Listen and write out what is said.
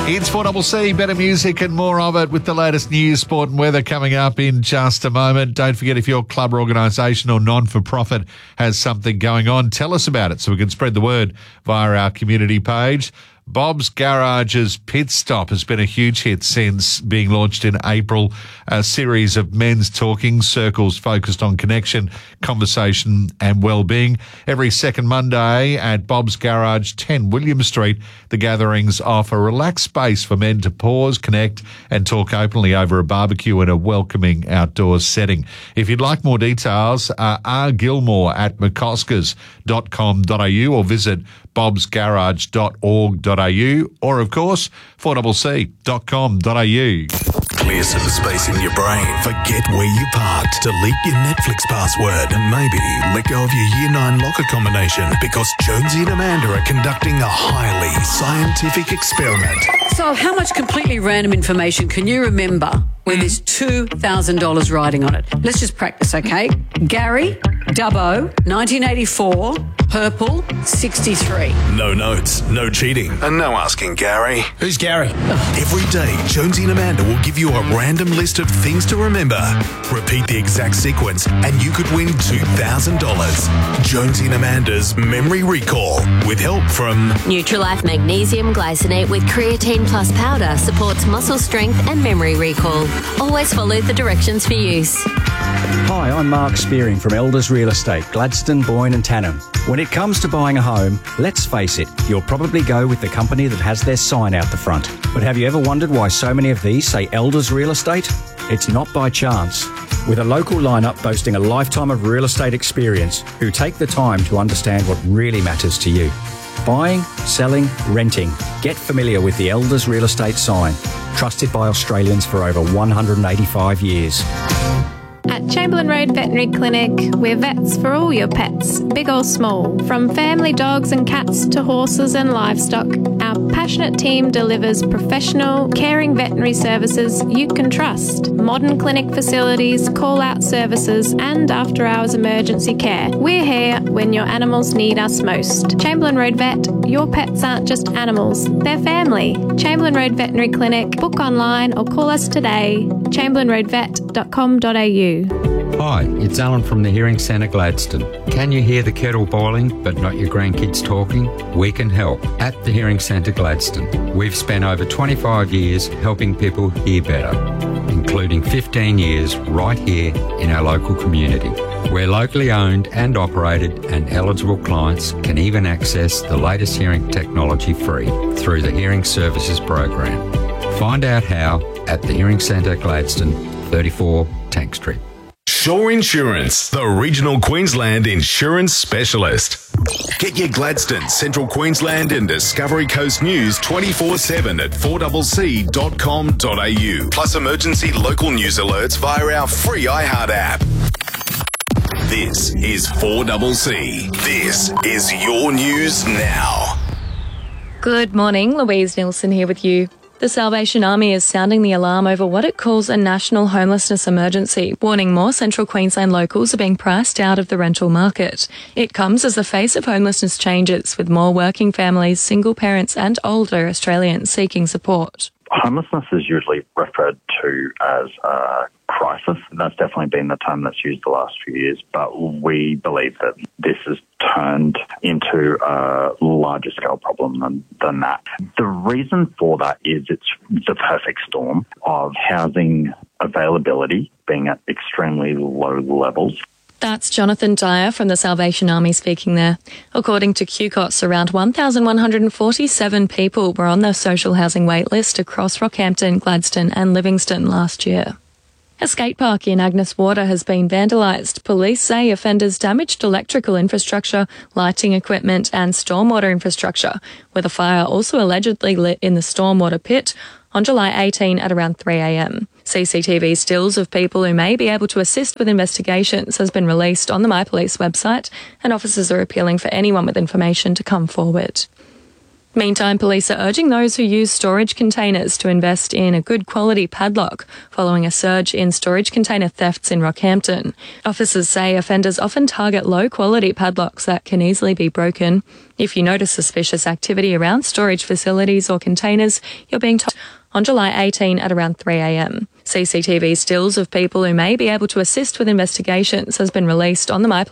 It's 4CC, better music and more of it with the latest news, sport and weather coming up in just a moment. Don't forget, if your club or organisation or non-for-profit has something going on, tell us about it so we can spread the word via our community page. Bob's Garage's Pit Stop has been a huge hit since being launched in April. A series of men's talking circles focused on connection, conversation and well-being. Every second Monday at Bob's Garage, 10 William Street, the gatherings offer a relaxed space for men to pause, connect and talk openly over a barbecue in a welcoming outdoor setting. If you'd like more details, R. Gilmore at mcoskas.com.au or visit bobsgarage.org.au or, of course, 4CC.com.au. Clear some space in your brain. Forget where you parked. Delete your Netflix password and maybe let go of your Year 9 locker combination because Jonesy and Amanda are conducting a highly scientific experiment. So how much completely random information can you remember when there's $2,000 riding on it? Let's just practice, okay? Gary, Dubbo, 1984, purple, 63. No notes, no cheating, and no asking Gary. Who's Gary? Every day, Jonesy and Amanda will give you a random list of things to remember. Repeat the exact sequence and you could win $2,000. Jonesy and Amanda's Memory Recall with help from Nutrilife Magnesium Glycinate with Creatine Plus powder supports muscle strength and memory recall. Always follow the directions for use. Hi, I'm Mark Spearing from Elders Real Estate, Gladstone, Boyne and Tannum. When it comes to buying a home, let's face it, you'll probably go with the company that has their sign out the front. But have you ever wondered why so many of these say Elders Real Estate? It's not by chance. With a local lineup boasting a lifetime of real estate experience who take the time to understand what really matters to you. Buying, selling, renting. Get familiar with the Elders Real Estate sign. Trusted by Australians for over 185 years. At Chamberlain Road Veterinary Clinic, we're vets for all your pets, big or small. From family dogs and cats to horses and livestock, our passionate team delivers professional, caring veterinary services you can trust. Modern clinic facilities, call-out services and after-hours emergency care. We're here when your animals need us most. Chamberlain Road Vet, your pets aren't just animals, they're family. Chamberlain Road Veterinary Clinic. Book online or call us today. chamberlainroadvet.com.au. Hi, it's Alan from the Hearing Centre Gladstone. Can you hear the kettle boiling but not your grandkids talking? We can help at the Hearing Centre Gladstone. We've spent over 25 years helping people hear better, including 15 years right here in our local community. We're locally owned and operated, and eligible clients can even access the latest hearing technology free through the Hearing Services Program. Find out how at the Hearing Centre Gladstone, 34 Tank Street. Shore Insurance, the regional Queensland insurance specialist. Get your Gladstone, Central Queensland and Discovery Coast news 24/7 at 4CC.com.au. Plus emergency local news alerts via our free iHeart app. This is 4CC. This is your news now. Good morning, Louise Nielsen here with you. The Salvation Army is sounding the alarm over what it calls a national homelessness emergency, warning more Central Queensland locals are being priced out of the rental market. It comes as the face of homelessness changes, with more working families, single parents and older Australians seeking support. Homelessness is usually referred to as a crisis. That's definitely been the term that's used the last few years, but we believe that this has turned into a larger scale problem than that. The reason for that is it's the perfect storm of housing availability being at extremely low levels. That's Jonathan Dyer from the Salvation Army speaking there. According to QCOS, around 1,147 people were on the social housing wait list across Rockhampton, Gladstone and Livingston last year. A skate park in Agnes Water has been vandalised. Police say offenders damaged electrical infrastructure, lighting equipment and stormwater infrastructure, with a fire also allegedly lit in the stormwater pit on July 18 at around 3 a.m. CCTV stills of people who may be able to assist with investigations has been released on the My Police website, and officers are appealing for anyone with information to come forward. Meantime, police are urging those who use storage containers to invest in a good quality padlock following a surge in storage container thefts in Rockhampton. Officers say offenders often target low quality padlocks that can easily be broken. If you notice suspicious activity around storage facilities or containers, you're being told on July 18 at around 3 a.m. CCTV stills of people who may be able to assist with investigations has been released on the My